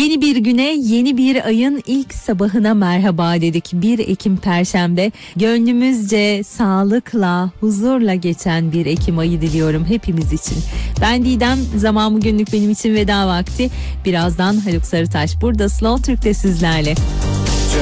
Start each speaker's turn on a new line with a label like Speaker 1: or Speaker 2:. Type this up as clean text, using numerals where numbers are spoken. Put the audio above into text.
Speaker 1: Yeni bir güne, yeni bir ayın ilk sabahına merhaba dedik. 1 Ekim Perşembe, gönlümüzce sağlıkla, huzurla geçen bir Ekim ayı diliyorum hepimiz için. Ben Didem, zaman bugünlük benim için veda vakti. Birazdan Haluk Sarıtaş burada Slow Türk'te sizlerle.